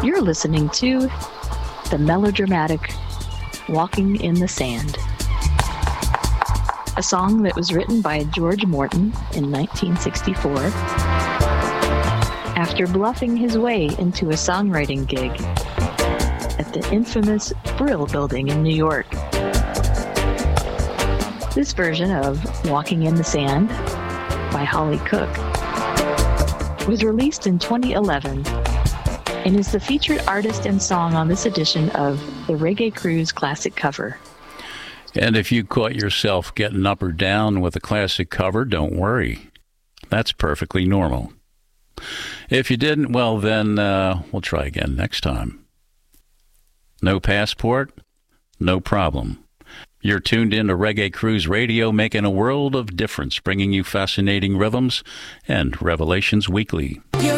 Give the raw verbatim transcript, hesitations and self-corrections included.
You're listening to the melodramatic Walking in the Sand, a song that was written by George Morton in nineteen sixty-four after bluffing his way into a songwriting gig at the infamous Brill Building in New York. This version of Walking in the Sand by Holly Cook was released in twenty eleven and is the featured artist and song on this edition of the Reggae Cruise Classic Cover. And if you caught yourself getting up or down with a classic cover, don't worry. That's perfectly normal. If you didn't, well, then uh, we'll try again next time. No passport? No problem. You're tuned in to Reggae Cruise Radio, making a world of difference, bringing you fascinating rhythms and revelations weekly. You